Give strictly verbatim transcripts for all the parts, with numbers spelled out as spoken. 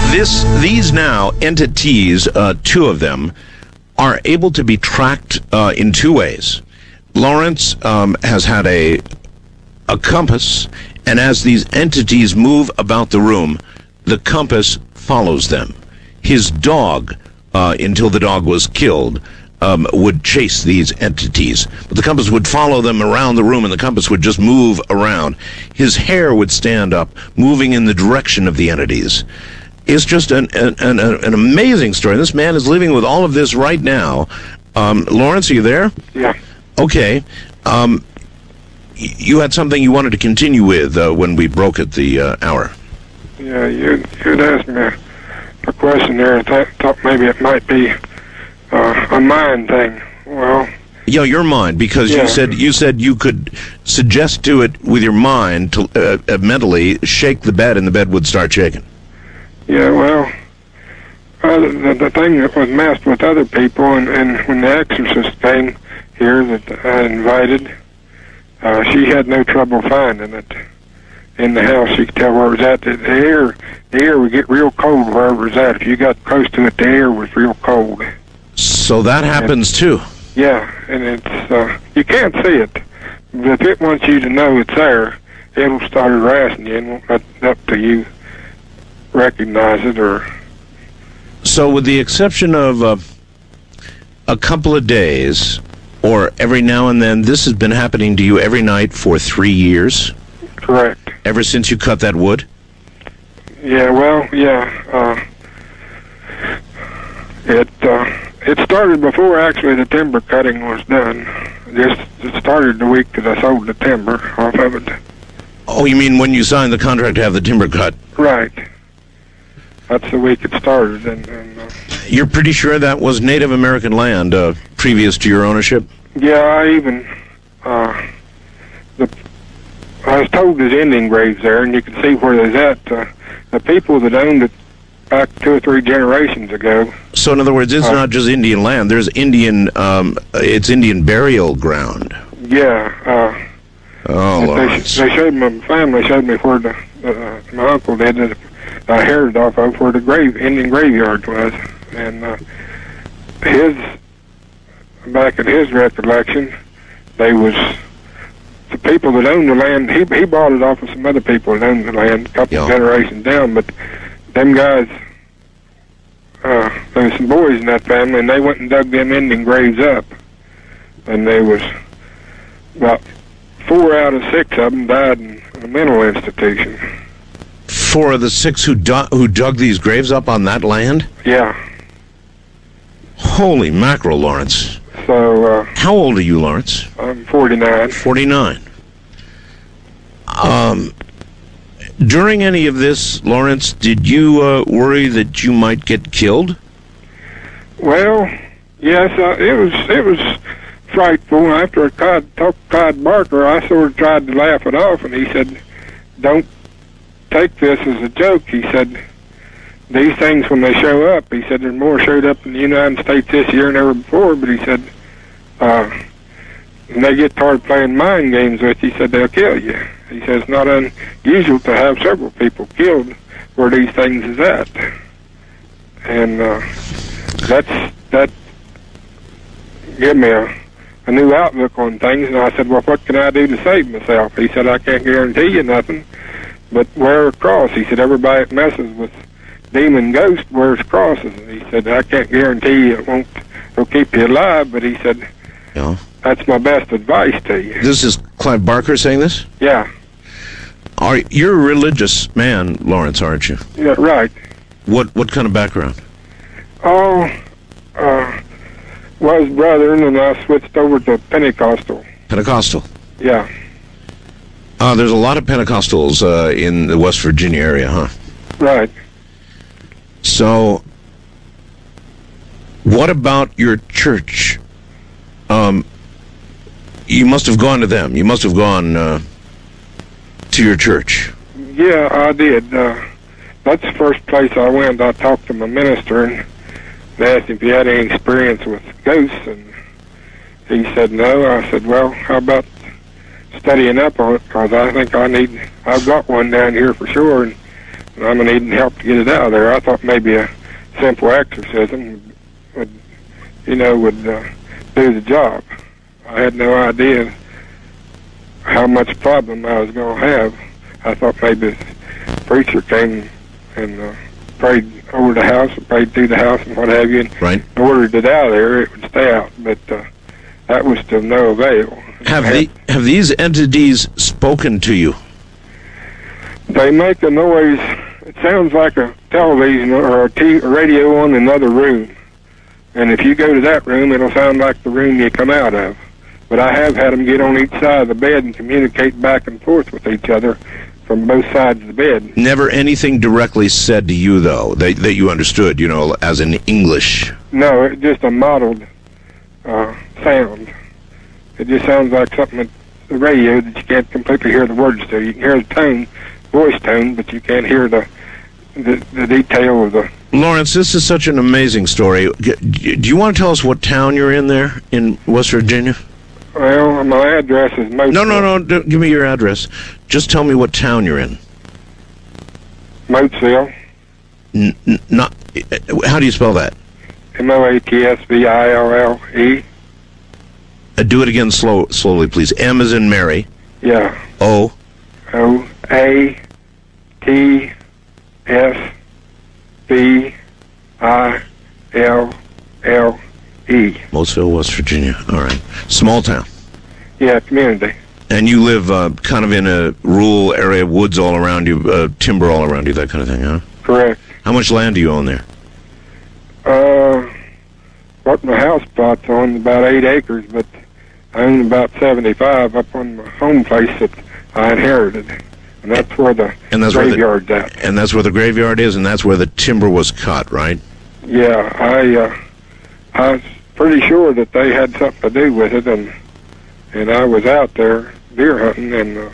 This, these now entities, uh, two of them, are able to be tracked uh, in two ways. Lawrence um, has had a a compass, and as these entities move about the room, the compass follows them. His dog, uh, until the dog was killed, um, would chase these entities. But the compass would follow them around the room, and the compass would just move around. His hair would stand up, moving in the direction of the entities. It's just an, an, an, an amazing story. This man is living with all of this right now. Um, Lawrence, are you there? Yeah. Okay. Um, you had something you wanted to continue with uh, when we broke at the uh, hour. Yeah, you you'd asked me a, a question there. I th- thought maybe it might be uh, a mind thing. Well, yeah, your mind, because yeah. you said you said you could suggest to it with your mind to uh, uh, mentally shake the bed, and the bed would start shaking. Yeah, well, uh, the, the thing that was messed with other people, and, and when the exorcist came here that I invited, uh, she had no trouble finding it in the house. She could tell where it was at. The, the air, the air would get real cold wherever it was at. If you got close to it, the air was real cold. So that happens and, too. Yeah, and it's uh, you can't see it, but if it wants you to know it's there, it'll start harassing you, and won't let it up to you recognize it. Or so, with the exception of uh, a couple of days, or every now and then, this has been happening to you every night for three years? Correct. Ever since you cut that wood? Yeah, well, yeah. Uh, it uh, it started before actually the timber cutting was done. Just it started the week that I sold the timber off of it. Oh, you mean when you signed the contract to have the timber cut? Right. That's the week it started. And, and uh, you're pretty sure that was Native American land uh, previous to your ownership? Yeah, I even uh, the I was told there's Indian graves there, and you can see where there's at. Uh, the people that owned it back two or three generations ago. So, in other words, it's uh, not just Indian land. There's Indian. Um, it's Indian burial ground. Yeah. Uh, oh, Lawrence. They, they showed my family showed me where the uh, my uncle did it. I heard off of where the grave Indian graveyard was, and uh, his back in his recollection, they was the people that owned the land. He he bought it off of some other people that owned the land, a couple yeah. of generations down. But them guys, uh, there was some boys in that family, and they went and dug them Indian graves up, and they was about four out of six of them died in a mental institution. Four of the six who du- who dug these graves up on that land? Yeah. Holy mackerel, Lawrence. So, uh... how old are you, Lawrence? I'm forty-nine. forty-nine. Um, during any of this, Lawrence, did you uh, worry that you might get killed? Well, yes, uh, it was it was frightful. After I talked to Todd Barker, I sort of tried to laugh it off, and he said, don't take this as a joke. He said, these things, when they show up, he said, there's more showed up in the United States this year than ever before, but he said, uh, when they get tired playing mind games with you, he said, they'll kill you. He says, it's not unusual to have several people killed where these things is at. And uh, that's, that gave me a, a new outlook on things, and I said, well, what can I do to save myself? He said, I can't guarantee you nothing, but wear a cross. He said, everybody that messes with demon ghost wears crosses. And he said, I can't guarantee you it won't it'll keep you alive, but he said, yeah. That's my best advice to you. This is Clive Barker saying this? Yeah. Are you're a religious man, Lawrence, aren't you? Yeah, right. What what kind of background? Oh, uh, was brother, and then I switched over to Pentecostal. Pentecostal? Yeah. Uh, there's a lot of Pentecostals uh, in the West Virginia area, huh? Right. So, what about your church? Um, you must have gone to them. You must have gone uh, to your church. Yeah, I did. Uh, that's the first place I went. I talked to my minister and asked if he had any experience with ghosts, and he said no. I said, well, how about studying up on it, because I think I need, I've got one down here for sure. And and I'm needing help to get it out of there. I thought maybe a simple exorcism would, you know, would uh, do the job. I had no idea how much problem I was going to have. I thought maybe the preacher came and uh, prayed over the house, or prayed through the house and what have you, and Right. ordered it out of there, it would stay out. But uh, that was to no avail. Have I the had- have these entities spoken to you? They make a noise. It sounds like a television or a t- radio in another room. And if you go to that room, it'll sound like the room you come out of. But I have had them get on each side of the bed and communicate back and forth with each other from both sides of the bed. Never anything directly said to you, though, that, that you understood, you know, as in English. No, it's just a mottled uh, sound. It just sounds like something at the radio that you can't completely hear the words to. You can hear the tone, voice tone, but you can't hear the the, the detail of the... Lawrence, this is such an amazing story. G- Do you want to tell us what town you're in there in West Virginia? Well, my address is... Motesville. No, no, no. Don't give me your address. Just tell me what town you're in. Motesville. N- n- not. How do you spell that? M O A T S V I L L E. Uh, do it again slow, slowly, please. M as in Mary. Yeah. O. O A T S V I L L E. Motesville, West Virginia. All right. Small town. Yeah, community. And you live uh, kind of in a rural area, woods all around you, uh, timber all around you, that kind of thing, huh? Correct. How much land do you own there? Uh, what my house plot's on about eight acres, but I own about seventy-five up on my home place that I inherited, and that's where the And that's where the- graveyard's at. And that's where the graveyard is, and that's where the timber was cut, right? Yeah, I uh, I was pretty sure that they had something to do with it, and and I was out there deer hunting, and uh,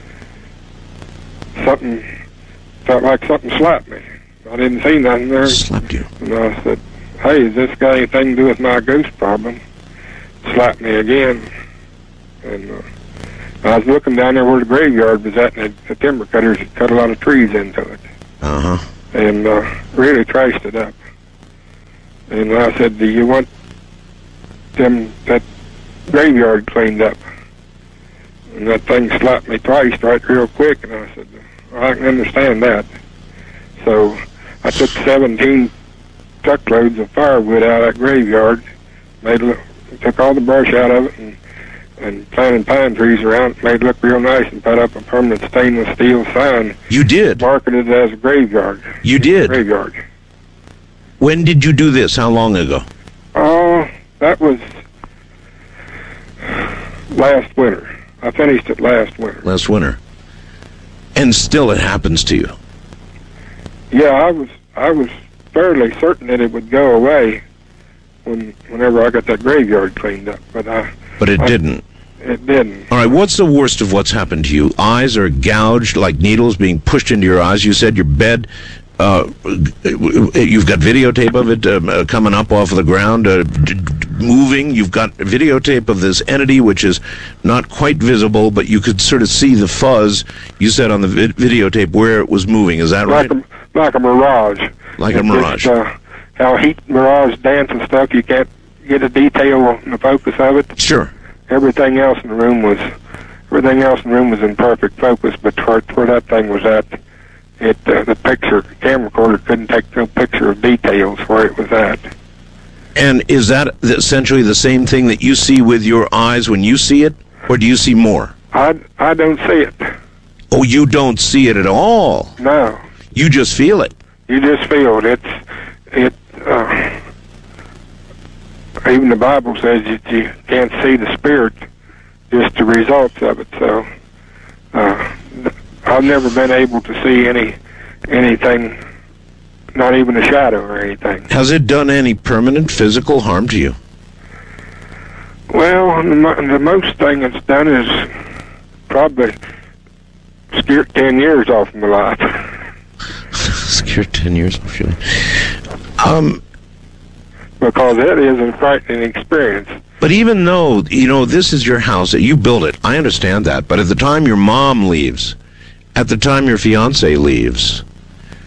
something felt like something slapped me. I didn't see nothing there, Slapped you. and I said, "Hey, has this got anything to do with my ghost problem?" Slapped me again, and uh, I was looking down there where the graveyard was at, and the, the timber cutters had cut a lot of trees into it, Uh huh. and uh, really trashed it up. And I said, "Do you want them that graveyard cleaned up?" And that thing slapped me twice, right, real quick. And I said, well, "I can understand that." So I took seventeen truckloads of firewood out of that graveyard, made it look, took all the brush out of it, and and planted pine trees around it, made it look real nice, and put up a permanent stainless steel sign, You did. marketed as a graveyard. You did. Graveyard. When did you do this? How long ago? Oh, that was last winter. I finished it last winter. Last winter. And still it happens to you. Yeah, I was I was fairly certain that it would go away when whenever I got that graveyard cleaned up, but I But it I- didn't. it didn't. All right, what's the worst of what's happened to you? Eyes are gouged like needles being pushed into your eyes. You said your bed, uh, you've got videotape of it um, uh, coming up off of the ground, uh, d- d- moving. You've got videotape of this entity, which is not quite visible, but you could sort of see the fuzz, you said on the vid- videotape, where it was moving. Is that right? Like a like a mirage. Like a It's mirage. Just, uh, how heat mirage dance and stuff, you can't get a detail in the focus of it. Sure. Everything else in the room was everything else in the room was in perfect focus, but where, where that thing was at, it uh, the picture the camera recorder couldn't take no picture of details where it was at. And is that essentially the same thing that you see with your eyes when you see it, or do you see more? I I don't see it. Oh, you don't see it at all. No, You just feel it. you just feel it. It's it. Uh, even the Bible says that you can't see the spirit, just the results of it. So uh, I've never been able to see any anything, not even a shadow or anything. Has it done any permanent physical harm to you? Well, the, mo- the most thing it's done is probably scared ten years off my life. Scared ten years off you. Um, Because it is a frightening experience. but even though, you know, this is your house, you built it, I understand that. But at the time your mom leaves, at the time your fiance leaves,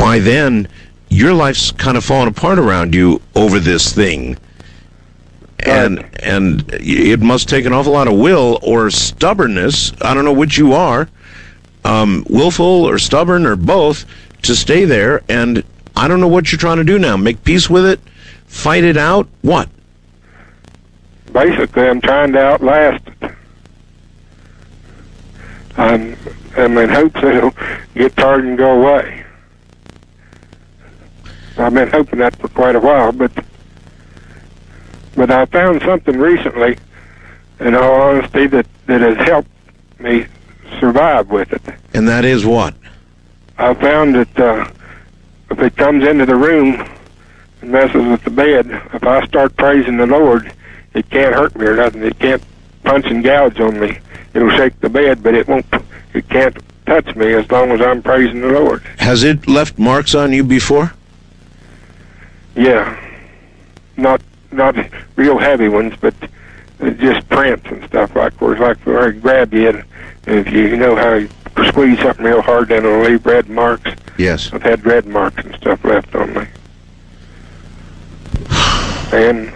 by then your life's kind of fallen apart around you over this thing. And Right. and it must take an awful lot of will or stubbornness, I don't know which you are, um, willful or stubborn or both, to stay there. And I don't know what you're trying to do now. Make peace with it? Fight it out? What? Basically, I'm trying to outlast it. I'm, I'm in hopes that it'll get tired and go away. I've been hoping that for quite a while, but but I found something recently, in all honesty, that, that has helped me survive with it. And that is what? I found that uh, if it comes into the room and messes with the bed, if I start praising the Lord, it can't hurt me or nothing. It can't punch and gouge on me. It'll shake the bed, but it won't. It can't touch me as long as I'm praising the Lord. Has it left marks on you before? Yeah, not not real heavy ones, but just prints and stuff like. Of course, like where I grab you, and if you know how you squeeze something real hard, then it'll leave red marks. Yes. I've had red marks and stuff left on me. And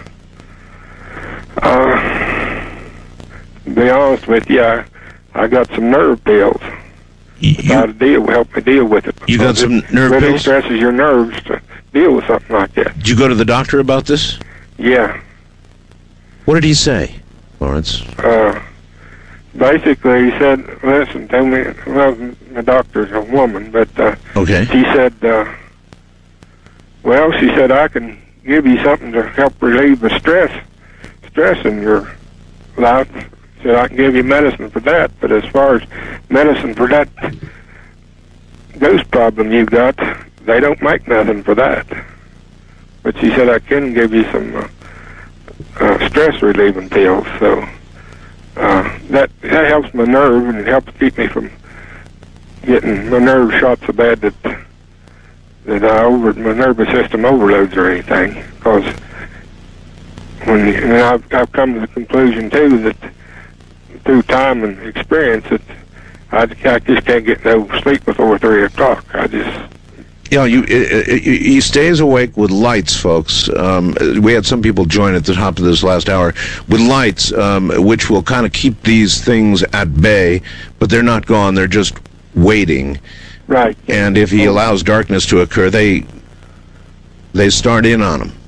uh, to be honest with you, I, I got some nerve pills. You, How to deal, help me deal with it. You got Because some it nerve really pills? stresses your nerves to deal with something like that. did you go to the doctor about this? Yeah. What did he say, Lawrence? Uh, basically, he said, listen, tell me, well, the doctor's a woman, but uh, Okay. she said, uh, well, she said, I can give you something to help relieve the stress, stress in your life. She said, I can give you medicine for that, but as far as medicine for that ghost problem you got, they don't make nothing for that. But she said, I can give you some uh, uh, stress relieving pills, so uh, that that helps my nerve, and it helps keep me from getting my nerves shot so bad that that I over my nervous system overloads or anything. Because when you, and I've I've come to the conclusion too that through time and experience that I, I just can't get no sleep before three o'clock. I just Yeah, you, it, it, he stays awake with lights, folks. Um, we had some people join at the top of this last hour with lights, um, which will kind of keep these things at bay, but they're not gone. They're just waiting. right. And if he allows darkness to occur, they they start in on him.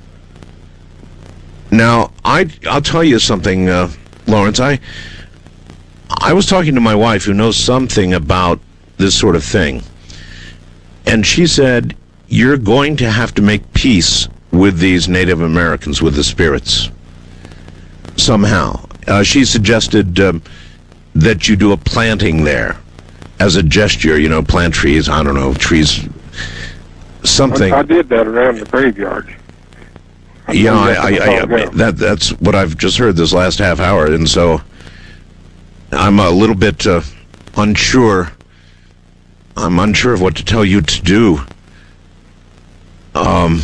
Now, I I'll tell you something, uh, Lawrence. I I was talking to my wife, who knows something about this sort of thing. And she said, you're going to have to make peace with these Native Americans, with the spirits, somehow. Uh, she suggested um, that you do a planting there as a gesture, you know, plant trees, I don't know, trees, something. I, I did that around the graveyard. I Yeah, told I, you I, that I, a while ago. that that's what I've just heard this last half hour, and so I'm a little bit uh, unsure. I'm unsure of what to tell you to do. Um,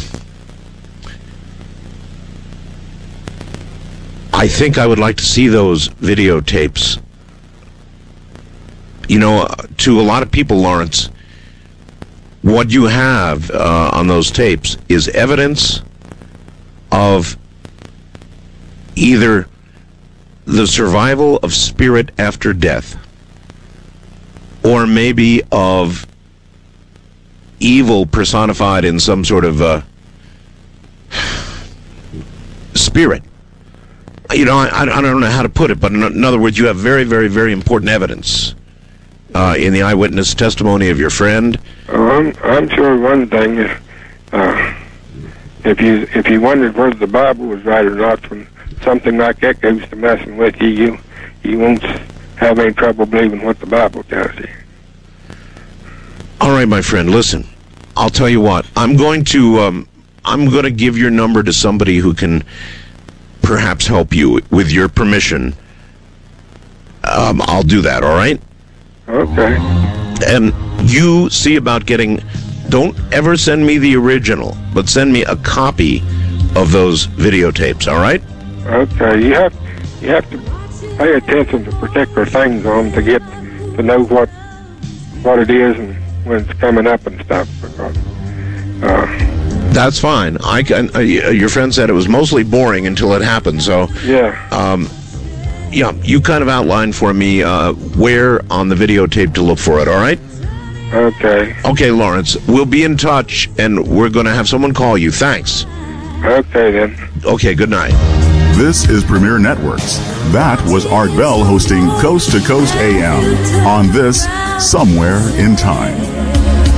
I think I would like to see those videotapes. You know, uh, to a lot of people, Lawrence, what you have uh, on those tapes is evidence of either the survival of spirit after death, or maybe of evil personified in some sort of uh, spirit. You know, I, I don't know how to put it, but in, in other words, you have very, very, very important evidence uh, in the eyewitness testimony of your friend. Oh, I'm, I'm sure one thing is, uh, if you if you wondered whether the Bible was right or not, when something like that goes to messing with you, you you won't have any trouble believing what the Bible tells you. All right, my friend, listen. I'll tell you what. I'm going to um, I'm going to give your number to somebody who can perhaps help you, with your permission. Um, I'll do that. All right. Okay. And you see about getting. Don't ever send me the original, but send me a copy of those videotapes. All right. Okay. You have you have to pay attention to particular things on them to get to know what what it is and when it's coming up and stuff. Because That's fine. I can. Uh, your friend said it was mostly boring until it happened. So Yeah. um, yeah, you kind of outlined for me uh, where on the videotape to look for it. All right. Okay. Okay, Lawrence. We'll be in touch, and we're going to have someone call you. Thanks. Okay, then. Okay. Good night. This is Premier Networks. That was Art Bell hosting Coast to Coast A M on this Somewhere in Time.